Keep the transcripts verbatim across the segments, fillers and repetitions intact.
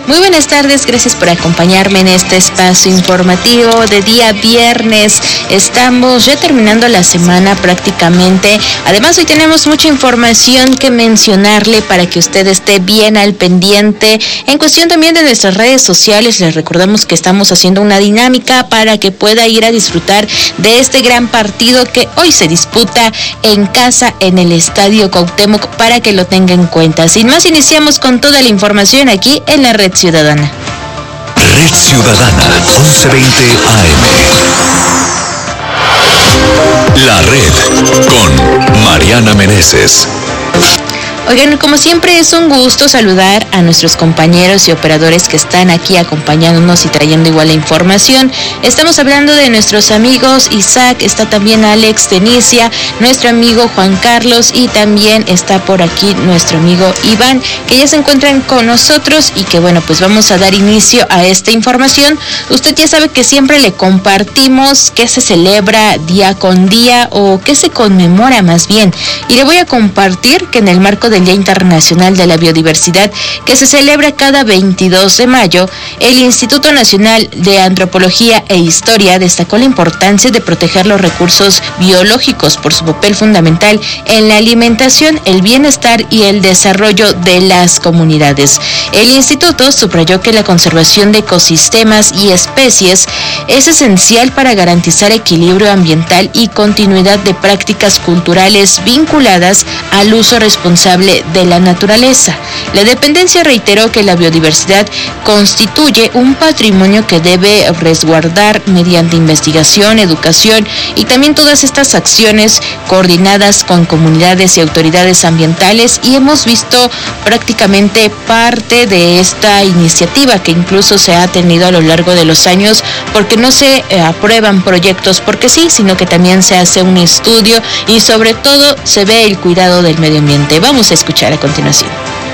Muy buenas tardes, gracias por acompañarme en este espacio informativo de día viernes. Estamos ya terminando la semana prácticamente. Además, hoy tenemos mucha información que mencionarle para que usted esté bien al pendiente. En cuestión también de nuestras redes sociales, les recordamos que estamos haciendo una dinámica para que pueda ir a disfrutar de este gran partido que hoy se disputa en casa en el Estadio Cuauhtémoc, para que lo tenga en cuenta. Sin más, iniciamos con toda la información aquí en la Red Ciudadana. Red Ciudadana, once veinte A M. La Red con Mariana Meneses. Oigan, como siempre es un gusto saludar a nuestros compañeros y operadores que están aquí acompañándonos y trayendo igual la información. Estamos hablando de nuestros amigos Isaac, está también Alex, Denicia, nuestro amigo Juan Carlos y también está por aquí nuestro amigo Iván, que ya se encuentran con nosotros y que bueno, pues vamos a dar inicio a esta información. Usted ya sabe que siempre le compartimos qué se celebra día con día o qué se conmemora más bien. Y le voy a compartir que en el marco de Día Internacional de la Biodiversidad, que se celebra cada veintidós de mayo, el Instituto Nacional de Antropología e Historia destacó la importancia de proteger los recursos biológicos por su papel fundamental en la alimentación, el bienestar y el desarrollo de las comunidades. El instituto subrayó que la conservación de ecosistemas y especies es esencial para garantizar equilibrio ambiental y continuidad de prácticas culturales vinculadas al uso responsable de la naturaleza. La dependencia reiteró que la biodiversidad constituye un patrimonio que debe resguardar mediante investigación, educación y también todas estas acciones coordinadas con comunidades y autoridades ambientales, y hemos visto prácticamente parte de esta iniciativa que incluso se ha tenido a lo largo de los años, porque no se eh, aprueban proyectos porque sí, sino que también se hace un estudio y sobre todo se ve el cuidado del medio ambiente. Vamos a escuchar a continuación.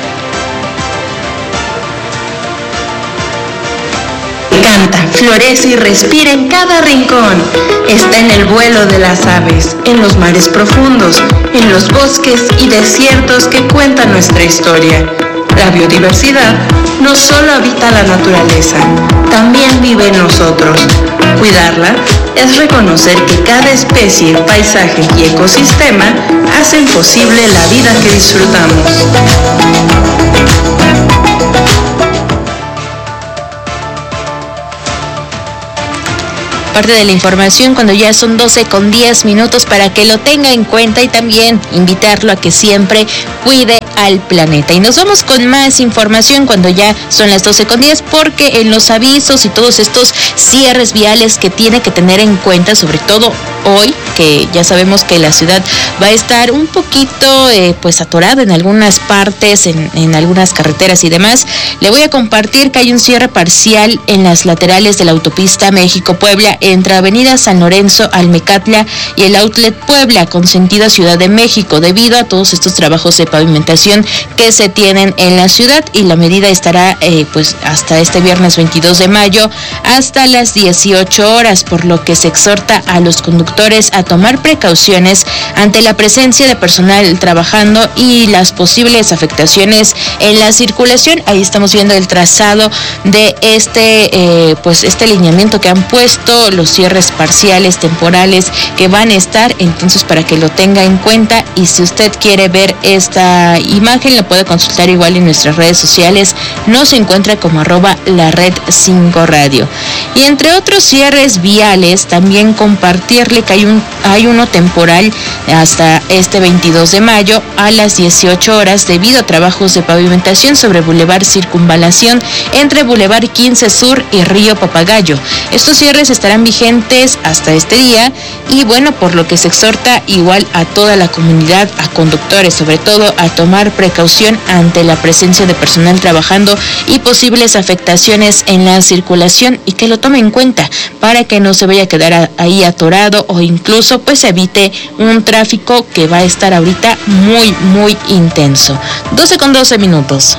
Canta, florece y respira en cada rincón. Está en el vuelo de las aves, en los mares profundos, en los bosques y desiertos que cuentan nuestra historia. La biodiversidad no solo habita la naturaleza, también vive en nosotros. Cuidarla es reconocer que cada especie, paisaje y ecosistema hacen posible la vida que disfrutamos. Parte de la información cuando ya son doce con diez minutos para que lo tenga en cuenta y también invitarlo a que siempre cuide al planeta. Y nos vamos con más información cuando ya son las doce con diez, porque en los avisos y todos estos cierres viales que tiene que tener en cuenta, sobre todo hoy, que ya sabemos que la ciudad va a estar un poquito eh, pues atorada en algunas partes, en, en algunas carreteras y demás, le voy a compartir que hay un cierre parcial en las laterales de la autopista México-Puebla entre Avenida San Lorenzo, Almecatla y el Outlet Puebla con sentido Ciudad de México, debido a todos estos trabajos de pavimentación que se tienen en la ciudad, y la medida estará eh, pues hasta este viernes veintidós de mayo hasta las dieciocho horas, por lo que se exhorta a los conductores a tomar precauciones ante la presencia de personal trabajando y las posibles afectaciones en la circulación. Ahí estamos viendo el trazado de este eh, pues este lineamiento que han puesto, los cierres parciales temporales que van a estar, entonces para que lo tenga en cuenta. Y si usted quiere ver esta imagen, la puede consultar igual en nuestras redes sociales, nos encuentra como arroba la red cinco radio. Y entre otros cierres viales, también compartirle que hay un hay uno temporal hasta este veintidós de mayo a las dieciocho horas debido a trabajos de pavimentación sobre Boulevard Circunvalación entre Boulevard quince Sur y Río Papagayo. Estos cierres estarán vigentes hasta este día y bueno, por lo que se exhorta igual a toda la comunidad, a conductores sobre todo, a tomar precaución ante la presencia de personal trabajando y posibles afectaciones en la circulación, y que lo tome en cuenta para que no se vaya a quedar ahí atorado o incluso pues evite un tráfico que va a estar ahorita muy muy intenso. doce con doce minutos.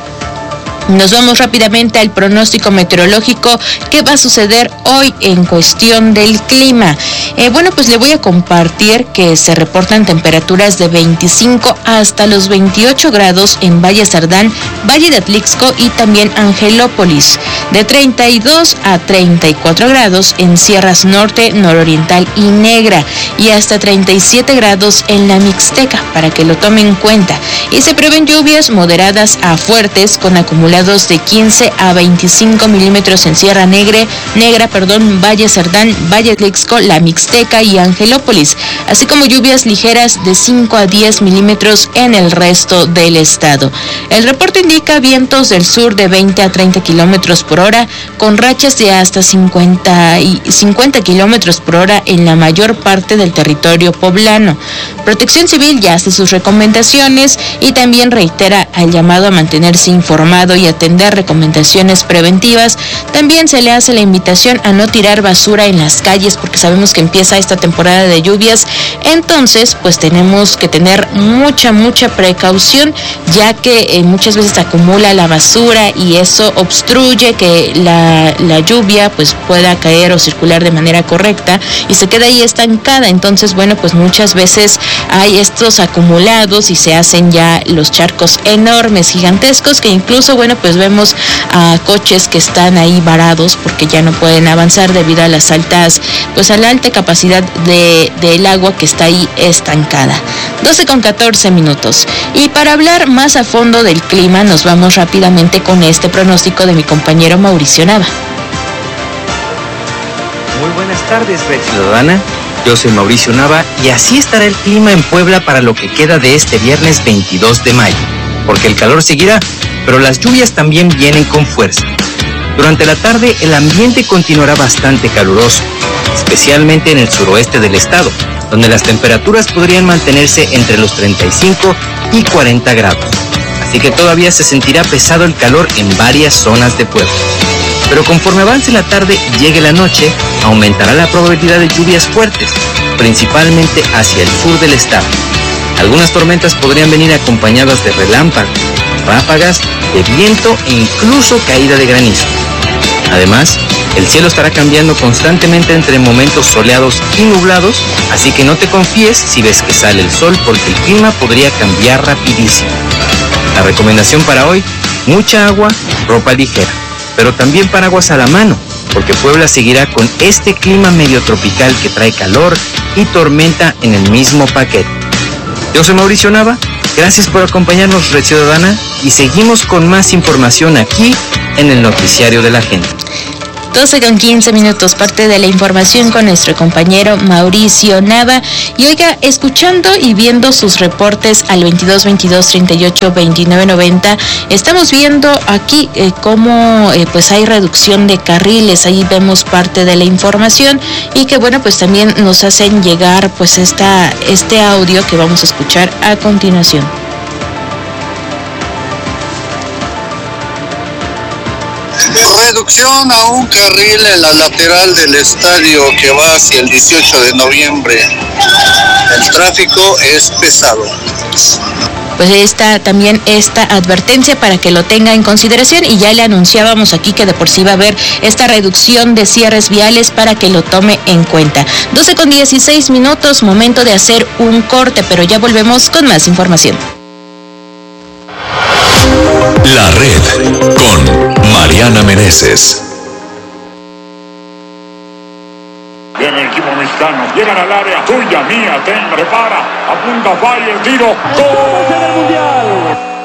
Nos vamos rápidamente al pronóstico meteorológico. ¿Qué va a suceder hoy en cuestión del clima? Eh, bueno, pues le voy a compartir que se reportan temperaturas de veinticinco hasta los veintiocho grados en Valle Sardán, Valle de Atlixco y también Angelópolis, de treinta y dos a treinta y cuatro grados en Sierras Norte, Nororiental y Negra, y hasta treinta y siete grados en la Mixteca, para que lo tomen en cuenta. Y se prevén lluvias moderadas a fuertes con acumulados de quince a veinticinco milímetros en Sierra Negra, Negra, perdón, Valle Sardán, Valle de Atlixco, la Mixteca y Angelópolis, así como lluvias ligeras de cinco a diez milímetros en el resto del estado. El reporte indica vientos del sur de veinte a treinta kilómetros por hora, con rachas de hasta cincuenta, y cincuenta kilómetros por hora en la mayor parte del territorio poblano. Protección Civil ya hace sus recomendaciones y también reitera el llamado a mantenerse informado y atender recomendaciones preventivas. También se le hace la invitación a no tirar basura en las calles, porque sabemos que empieza esta temporada de lluvias. Entonces, pues tenemos que tener mucha, mucha precaución, ya que eh, muchas veces se acumula la basura y eso obstruye que la, la lluvia pues pueda caer o circular de manera correcta y se queda ahí estancada. Entonces, bueno, pues muchas veces hay estos acumulados y se hacen ya los charcos enormes, gigantescos, que incluso, bueno, pues vemos a coches que están ahí varados porque ya no pueden avanzar debido a las altas, pues a la alta capacidad de, del agua que está ahí estancada. doce con catorce minutos. Y para hablar más a fondo del clima, nos vamos rápidamente con este pronóstico de mi compañero Mauricio Nava. Muy buenas tardes, Red Ciudadana. Yo soy Mauricio Nava y así estará el clima en Puebla para lo que queda de este viernes veintidós de mayo, porque el calor seguirá, pero las lluvias también vienen con fuerza. Durante la tarde el ambiente continuará bastante caluroso, especialmente en el suroeste del estado, donde las temperaturas podrían mantenerse entre los treinta y cinco y cuarenta grados. Así que todavía se sentirá pesado el calor en varias zonas de Puebla. Pero conforme avance la tarde y llegue la noche, aumentará la probabilidad de lluvias fuertes, principalmente hacia el sur del estado. Algunas tormentas podrían venir acompañadas de relámpagos, ráfagas, de viento e incluso caída de granizo. Además, el cielo estará cambiando constantemente entre momentos soleados y nublados, así que no te confíes si ves que sale el sol, porque el clima podría cambiar rapidísimo. La recomendación para hoy: mucha agua, ropa ligera, pero también paraguas a la mano, porque Puebla seguirá con este clima medio tropical que trae calor y tormenta en el mismo paquete. Yo soy Mauricio Nava, gracias por acompañarnos, Red Ciudadana, y seguimos con más información aquí en el Noticiario de la Gente. doce con quince minutos, parte de la información con nuestro compañero Mauricio Nava. Y oiga, escuchando y viendo sus reportes al veintidós veintidós treinta y ocho veintinueve noventa, estamos viendo aquí eh, cómo eh, pues hay reducción de carriles. Ahí vemos parte de la información y que, bueno, pues también nos hacen llegar pues esta, este audio que vamos a escuchar a continuación. Reducción a un carril en la lateral del estadio que va hacia el dieciocho de noviembre. El tráfico es pesado. Pues está también esta advertencia para que lo tenga en consideración, y ya le anunciábamos aquí que de por sí va a haber esta reducción de cierres viales para que lo tome en cuenta. doce con dieciséis minutos, momento de hacer un corte, pero ya volvemos con más información. La Red con Mariana Meneses. Viene el equipo mexicano, llegan al área, tuya, mía, ten, prepara, apunta, falla, el tiro, ¡gol!